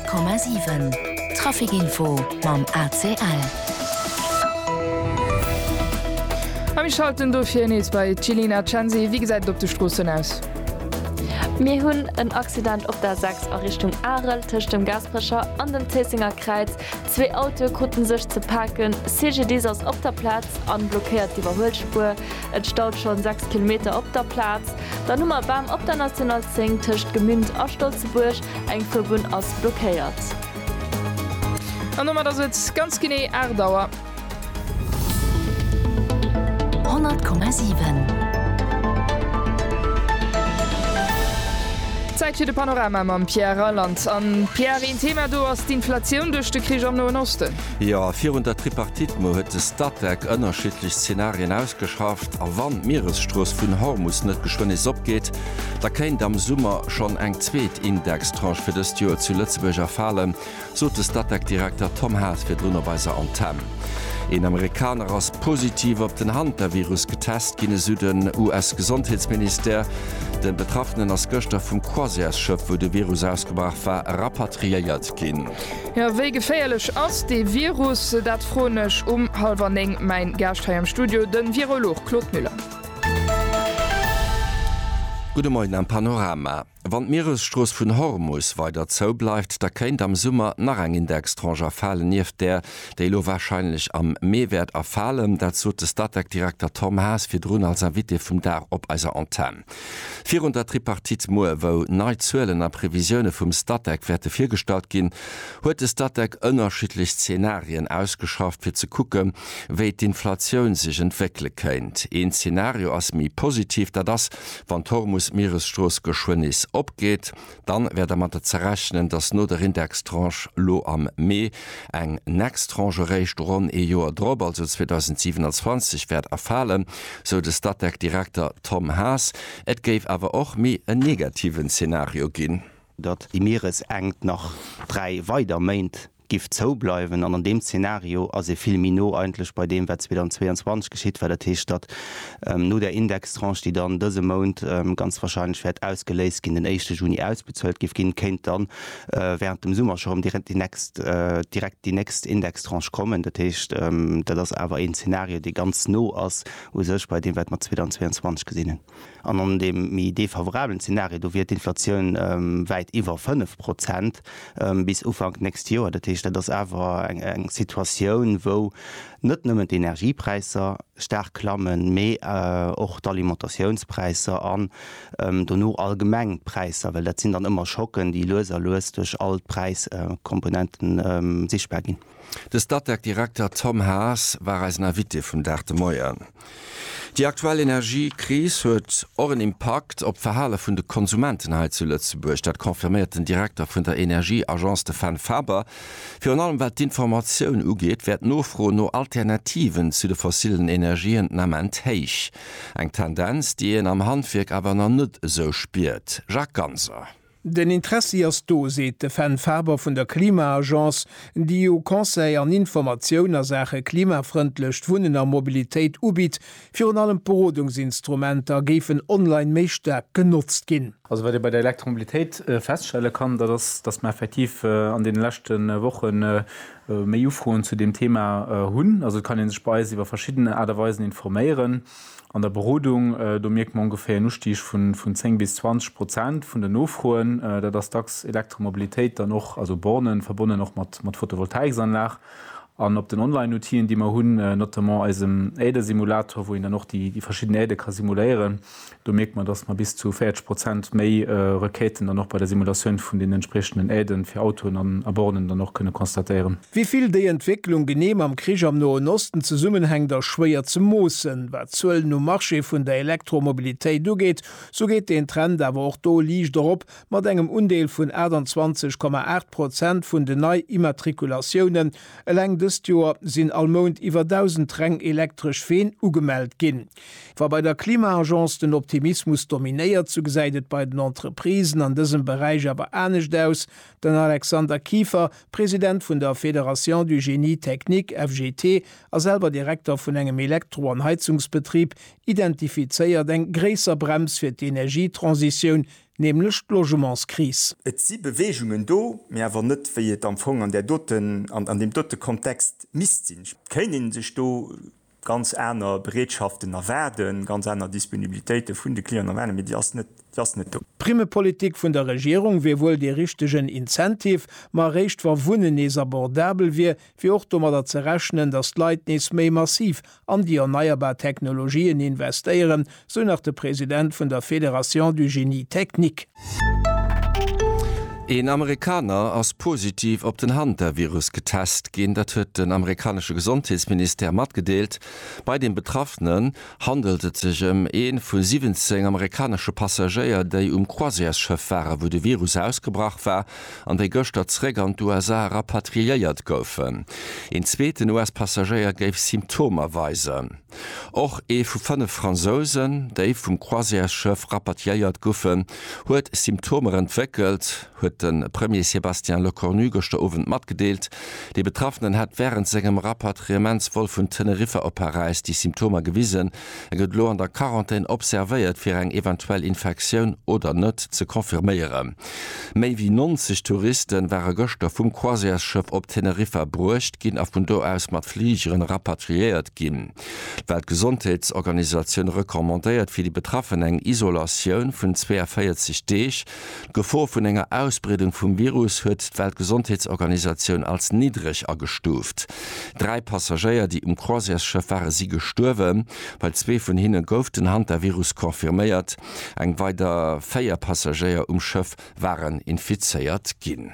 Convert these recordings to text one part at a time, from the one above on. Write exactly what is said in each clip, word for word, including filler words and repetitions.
hundert Komma sieben Trafikinfo mam A C L. Am schalten dofir nees bei Chilina Chansi, wie gesagt op de Strossen aus. Mir hunn en Accident op der sechs a Richtung Arel tech dem Gasprescher an dem Tessinger Kreiz. Zwei Auto kutten sech ze packen, C G D ass op der Platz anblockiert die Überholspur. Et staut schon sechs Kilometer op der Platz. Der Nummer beim op der National zehn tischcht gemünd a Stolzeburg eng Verbund ass blockéiert. An Nummer das jetzt ganz gené Erdauer. hundert Komma sieben Zeit für de Panorama am Pierre Rolland. An Pierre, ein Thema du hast die Inflation durch den Krieg am Nahen Osten. Ja, vierhundert Tripartitmo hat das Stadtwerk unterschiedliche Szenarien ausgeschafft. A wann Meeresstrasse von Hormus nicht geschwindig abgeht, da kann am Sommer schon ein zweit Indextranche für das Jahr zu Lützeburg erfallen, so der Stadtwerkdirektor Tom Haas für Donnerweiser an Tem. Ein Amerikaner als positiv auf den Hantavirus getestet, gehen Süden U S-Gesundheitsminister den Betroffenen als Göster vom Quasias-Schiff, wo der Virus ausgebracht war, rapatriiert gehen. Ja, wie gefährlich ist der Virus, das frage ich um halber neng mein Gast hier im Studio, den Virolog Claude Müller. Guten Morgen am Panorama. Wann Meeresstrasse von Hormus weiter so bleibt, da kennt am Sommer nach ein Indextranche fallen, nief der, der lo wahrscheinlich am Mehrwert erfallen. Dazu der Stadtwerkdirektor Tom Haas für drun als Invité vom Dar op eiser Antenne. vierhundert Tripartitmo, wo neuzuelen a Prävisionen vom Stadtwerk werden vorgestellt gehen, hat das Stadtwerk unterschiedliche Szenarien ausgeschafft, für zu gucken, wie die Inflation sich entwickeln könnte. Ein Szenario ist mir positiv, da das, wenn Hormus Meeresstrasse geschwind ist, opgeht, dann werde man zerrechnen, dass nur der Indextranche lo am Mai eng Nextranche reicht rund e Jahr drüber, also zwanzig siebenundzwanzig wird erfallen, so der Stadtwerkdirektor Tom Haas. Et gäbe aber auch mehr ein negativen Szenario gehen. Dat die Meereseng nach drei weiter meint gift zo bleiwen an an dem Szenario as e viel Mino eigentlich bei dem wat zweitausendzweiundzwanzig geschieht war der Teestadt ähm, nur der Indextranche, die dann dëse Mount ähm, ganz wahrscheinlich werd ausgeléist gin den ersten Juni ausbezöllt gif gin kennt dann äh, während dem Summer schon direkt die next äh, direkt die next Indextranche kommen der Techt ähm, dat das aber ein Szenario die ganz no ass wo sech bei dem wat man zweitausendzweiundzwanzig gesinnen an an dem mi defavorablen Szenario du wird Inflation ähm, weit iwwer fünf Prozent ähm, bis Ufang next Jahr der Techt das awer eng eng Situationun, wo net nëmmen Energiepreiser stark klammen, méi och äh, d'Alimentationspreise an ähm, do no allgemeng Preiser, well dat sind dann immer Schocken, die loser los duch alt Preiskomponenten äh, ähm, sichtbar gin. Der Stadtwerkdirektor Tom Haas war als Invité vun Darte Moier. Die aktuelle Energiekrise huet auch einen Impact op Verhalle vun de Konsumentenheit zu Lützeburg. Dat konfirmiert den Direktor vun der Energieagence Stefan Faber. Für allem wat d'Informationun ugeht, werd nofro no Alternativen zu de fossilen Energien namment heich. Eg Tendenz, die en am Handwerk aber noch net so spiert. Jacques Ganser. Den Interesse as do seet de Fan Faber vun der Klimaagegenz, die o Konseil an Informationoun a Sache klimafrëndlecht Wunnener Mobilitéit ubit, fir an allem Berodungsinstrumenter géfen online méichster genutzt ginn. Also weil ihr bei der Elektromobilität äh, feststellen kann, dass, dass man effektiv äh, an den letzten äh, Wochen äh, mehr Ufroen zu dem Thema äh, hun. Also kann den Speise über verschiedene Art und Weisen informieren. An der Berodung, äh, da merkt man ungefähr nur Stich von, von zehn bis zwanzig Prozent von den Ufroen, äh, da das DAX Elektromobilität dann noch, also Bornen verbunden noch mit, mit Photovoltaikanlagen. An op den Online-Notien, die man hunn äh, notamment als dem Äde-Simulator, wo dann noch die, die verschiedenen Äde kann simulieren, da merkt man, dass man bis zu vierzig Prozent mehr äh, Raketen dann noch bei der Simulation von den entsprechenden Äden für Autos an Abornen dann noch können konstatieren. Wie viel die Entwicklung genehm am Krieg am Nahen Osten zusammenhängt, da schwer zu mossen. Was soll no Marché von der Elektromobilität durchgeht, so geht den Trend aber auch da liegt darauf, mit einem Undeel von achtundzwanzig Komma acht Prozent von den neuen Immatrikulationen erlangt dieses Jahr sind allmond iwwer tausend Tränk elektrisch Feen ugemeldt ginn. War bei der Klimaagegenz den Optimismus dominéiert zugeseidet bei den Entreprisen an diesem Bereich aber ernstcht aus, den Alexander Kiefer, Präsident von der Fédération du Génie Technique F G T, als selber Direktor von engem Elektro- und Heizungsbetrieb, identifizeiert eng gräser Brems für die Energietransition, nämlich Logementskris. Et sie Bewegungen do, mir awer net fir Empfang an der doten an, an dem dotte Kontext missinn. Kennen sich do ganz einer Bereitschaften erwerden, ganz einer Disponibilität vun de Klienten erwerden mit net. Prime Politik vun der Regierung wie wohl die richtigen Incentiv ma recht war wunnenes abordabel wie wie auch dummer da zerrechnen, dass Leitnis méi massiv an die erneuerbar Technologien investieren, so nach der Präsident vun der Fédération du Génie Technik. Ein Amerikaner ass positiv op den Hand der Virus getest gehen, dat huet den amerikanische Gesundheitsminister matgedeelt. Bei den Betroffenen handelt es sich um een vu siebzehn amerikanische Passagier, déi um Croisierschëff waren, wo de Virus ausgebracht war, an déi Gösterträger an U S A rapatriiert goufen. En zweeten U S-Passagier geif Symptome weise. Och e vu fënne Franzosen, déi vum Croisierschëff rapatriiert goufen, huet Symptome entwickelt, huet den Premier Sebastian Lecornu gochte owen matgedeelt. Die Betroffenen hat während segem Rapatriementsvoll vun Teneriffa op Paris die Symptome gewiesen, er gëtt lo an der Quarantäne observéiert fir eng eventuell Infektionun oder net ze konfirméieren. Méi wie neunzig Touristen waren Göster vum Croisierschëff op Teneriffa bruecht, ginn a vun do aus mat Fliegeren rapatriiert ginn. Weltgesundheitsorganisationun rekommandéiert fir die Betroffen eng Isolatioun vun vierzig Deeg, Gevor vun enger Ausbreitung vom Virus huet d Weltgesundheitsorganisation als niedrig agestuft. Drei Passagier, die um Croisierschëff waren, sie gestorben, weil zwei von hinnen gouf den Hand der Virus konfirméiert. Eng weiter vier Passagier um Schëff waren infizeiert ginn.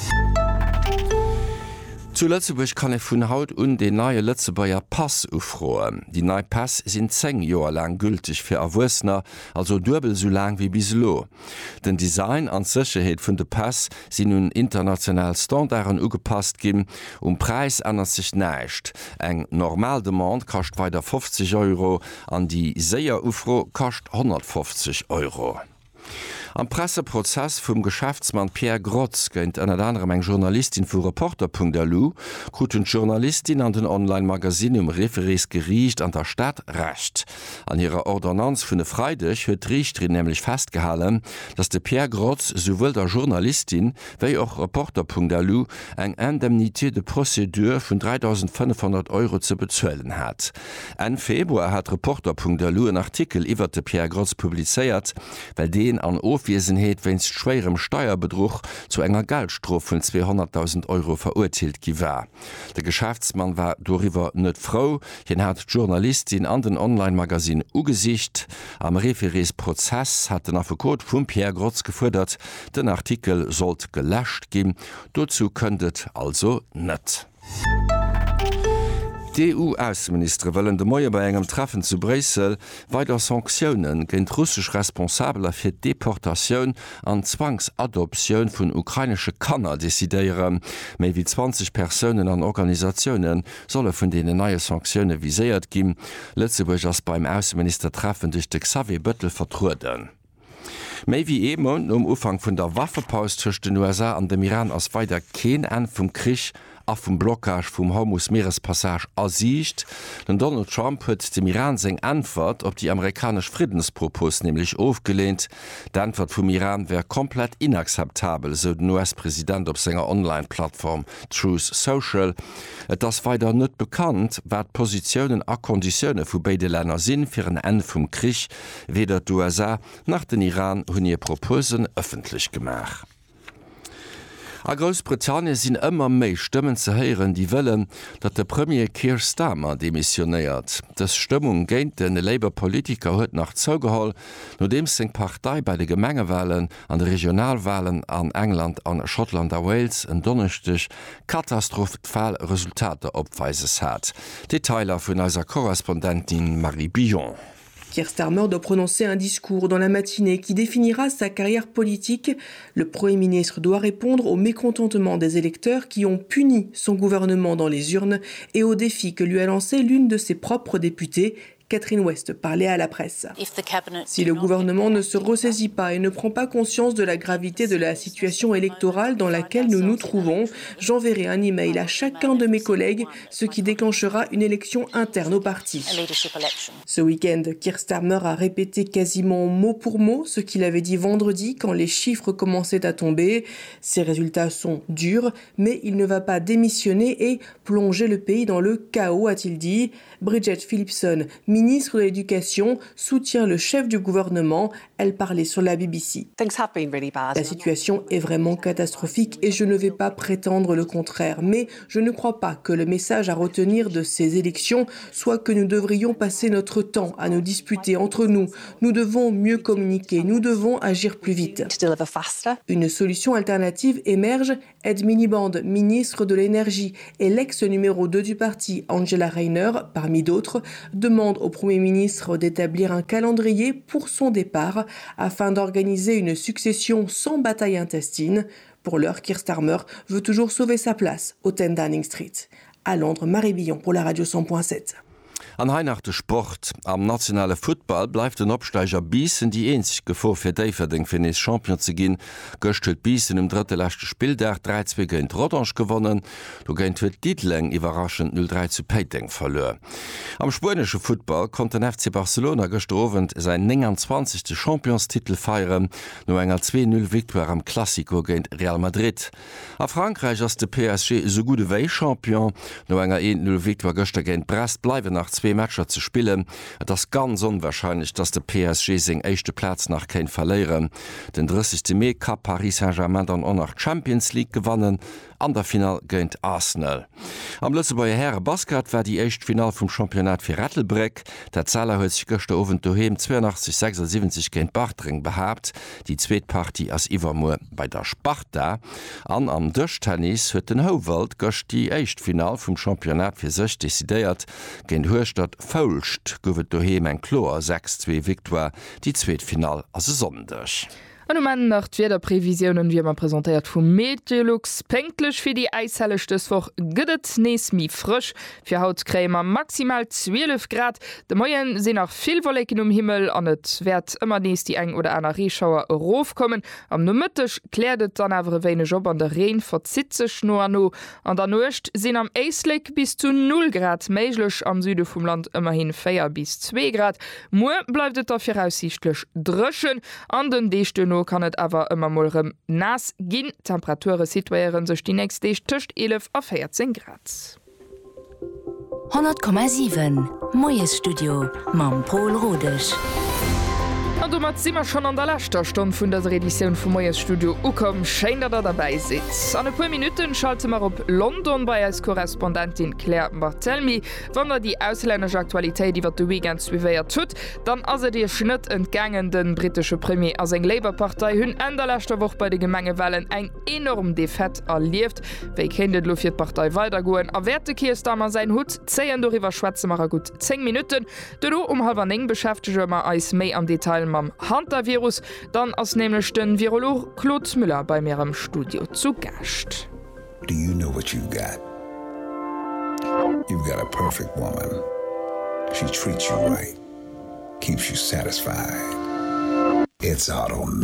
Zu Lützeburg kann ich vun Haut und den neue Lützebauer Pass ufroen. Die neue Pass sind zehn Jahre lang gültig für Erwussener, also doppelt so lang wie bislo. Den Design an Sicherheit von der Pass sind nun international Standarden ugepasst gin, um Preis ändert sich nicht. Eng Normaldemand kostet weiter fünfzig Euro, an die Seier Ufro kostet hundertfünfzig Euro. Am Presseprozess vum Geschäftsmann Pierre Grotz gënnt en anderem eng Journalistin vu Reporter punkt d l u krut hun Journalistin an den Online-Magasin um Referees geriicht an der Stadt recht. An ihrer Ordonnanz vun de Freidech huet Richterin nämlich festgehalen, dass de Pierre Grotz sowohl der Journalistin wéi auch Reporter punkt d l u eng Indemnité de Prozedur vun dreitausendfünfhundert Euro zu bezuelen hat. En Februar hat Reporter punkt d l u en Artikel iwwer de Pierre Grotz publizeiert, weil den an Ofwiesenheet wennst schwerem Steuerbedruch zu enger Geldstrof von zweihunderttausend Euro verurteilt gewar. Der Geschäftsmann war darüber net froh, jen hat Journalistin an den Online-Magasin ugesicht. Am Refereesprozess hat den Advokat vum Pierre Grotz gefordert, den Artikel sollt gelöscht gehen. Dazu könntet also net. Die E U-Außenminister wollen de Moier bei engem Treffen zu Brüssel weiter Sanktionen gegen russsisch Responsabler fir Deportationun an Zwangsadoptionun vun ukrainische Kanner desideieren. Méi wie zwanzig Personen an Organisationen solle vun denen neue Sanktionen viséiert gin. Lützeburg ass beim Außenminister treffen durch de Xavier Bëttel vertruden. Mei wie emon um Ufang vun der Waffepaus zwischen den U S A an dem Iran ass weiter keen en vum Krich a vum Blockage vum Hormuz-Meerespassage ersicht, denn Donald Trump huet dem Iran seg Antwort op die amerikasch Friedenspropos nämlich aufgelehnt. Die Antwort vum Iran wär komplett inakzeptabel, so den U S-Präsident op senger Online-Plattform Truth Social. Das weiter net bekannt, wat Positionen a Konditionne vu beide Länder sinn fir een Ende vum Krich, weder d'U S A nach den Iran hunn ihr Proposen öffentlich gemacht. A Großbritannien sind immer méi Stimmen zu heieren, die wollen, dat der Premier Keir Starmer demissionéiert. Das Stimmung géint den Labour-Politiker huet nach Zougeholl, no dem seg Partei bei de Gemengewahlen an de Regionalwahlen an England an Schottland a Wales en donnechtech katastrophal Resultate opweises hat. Detailer vun eiser Korrespondentin Marie Billon. Keir Starmer doit prononcer un discours dans la matinée qui définira sa carrière politique. Le Premier ministre doit répondre au mécontentement des électeurs qui ont puni son gouvernement dans les urnes et au défi que lui a lancé l'une de ses propres députées, Catherine West parlait à la presse. Si le gouvernement ne se ressaisit pas et ne prend pas conscience de la gravité de la situation électorale dans laquelle nous nous trouvons, j'enverrai un email à chacun de mes collègues, ce qui déclenchera une élection interne au parti. Ce week-end, Keir Starmer a répété quasiment mot pour mot ce qu'il avait dit vendredi quand les chiffres commençaient à tomber. Ces résultats sont durs, mais il ne va pas démissionner et plonger le pays dans le chaos, a-t-il dit. Bridget Phillipson, ministre de l'Éducation, soutient le chef du gouvernement. Elle parlait sur la B B C. La situation est vraiment catastrophique et je ne vais pas prétendre le contraire. Mais je ne crois pas que le message à retenir de ces élections soit que nous devrions passer notre temps à nous disputer entre nous. Nous devons mieux communiquer, nous devons agir plus vite. Une solution alternative émerge. Ed Miliband, ministre de l'Énergie, et l'ex-numéro deux du parti, Angela Rayner, parmi d'autres, demande au Premier ministre d'établir un calendrier pour son départ afin d'organiser une succession sans bataille intestine. Pour l'heure, Keir Starmer veut toujours sauver sa place au ten Downing Street. À Londres, Marie Billon pour la radio cent point sept. An Heinachte Sport am nationale Football bleif den Opsteiger Biessen die eenzig Gefo fir Daverding fir nees Champion ze ginn, gëchtet Biessen im dritte lächte Spiel der drei zwei géint Rodange gewonnen, do géint huet Dietläng iwwerraschend null drei zu Peiting verlor. Am spanesche Football konnte den F C Barcelona gestowend se neunundzwanzigste Championstitel feieren, no enger zwei null Victoire am Klassiko géint Real Madrid. A Frankreich ass de P S G so gute Wéi Champion, no enger een null Victoire gëchte géint Brest bleiwe nach zwei Matscher zu spielen, das ganz unwahrscheinlich, dass der P S G sing echte Platz nach kein verlieren. Den dreißigsten Mai Cup Paris Saint-Germain dann auch nach Champions League gewonnen, an der Final gönnt Arsenal. Am Lützebauer Herre Basket war die echt Final vom Championat für Rattlebreck. Der Zahler hat sich gestern Abend daheim zweiundachtzig sechsundsiebzig gegen Bartring behabt. Die Zweitpartie als Ivermoor bei der Sparta. An am Tischtennis hat den Howald gestern die echt Final vom Championat für sich dezidiert. Gegen Hörstadt Faulst gewinnt daheim ein Chlor sechs zwei Victoire. Die Zweitfinal als Sonntag. An man nach der Prävisionen wie man präsentiert vum Meteorlux penklech fir die Eishellechteswoch gëdet nees mi frisch fir Hautkrämer maximal zwölf Grad. De Moien se nach viel Wolken um Himmel an net werd immer nees die eng oder einer Reschauer raufkommen. Am no Mëttech klädet dann awer weine Job an der Reen verzitzech no an no. An der Nocht sinn am Eisleg bis zu null Grad méiglech am Süde vum Land immerhin vier bis zwei Grad. Mo bleiftet der voraussichtlech drëschen an den Dechte kann et awer ëmmer molrem nass ginn. Temperature situieren sech die nächste Deeg tëcht elf a vierzehn Grad. hundert Komma sieben Moes Studio mam Paul Rodech. An du mat simmer schon an der Lächter Stonn vun der Edition vum Moes Studio ukom schein dat er dabei sitzt. An e puer Minuten schalte mar op London bei als Korrespondentin Claire Barthelmy, wann er die auslännesche Aktualitéit iwwer de Weekends wieéiert tut, dann ass er Dir Schnitt entgangen den britische Premier as eng Labourpartei hunn en der lächte woch bei de Gemengewellen eng enorm Defett erlieft. Wéi kennet lo fir d Partei weitergoen, a werte Kierstammer se Hut zeien doiwwer Schweze mar gut zehn Minuten. Deno um halber eng beschäftigemer eis méi am Detail mam Hunter-Virus, dann ass nämlich den Virolog Claude Müller bei mir im Studio zu Gast. Do you know what you've got? You've got a perfect woman. She treats you right, keeps you satisfied. It's automatic.